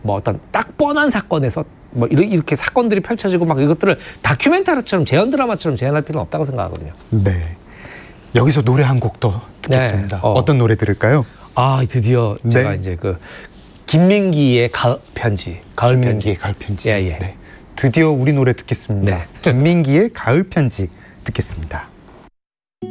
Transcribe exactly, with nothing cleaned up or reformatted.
뭐 어떤 딱 뻔한 사건에서 뭐 이렇게 사건들이 펼쳐지고 막 이것들을 다큐멘터리처럼 재현 드라마처럼 재현할 필요는 없다고 생각하거든요. 네. 여기서 노래 한 곡 더 듣겠습니다. 네. 어. 어떤 노래 들을까요? 아, 드디어 네. 제가 이제 그 김민기의 가을 편지, 가을 편지. 김민기의 가을 편지. 예, 예. 네. 드디어 우리 노래 듣겠습니다. 네. 김민기의 가을 편지 듣겠습니다.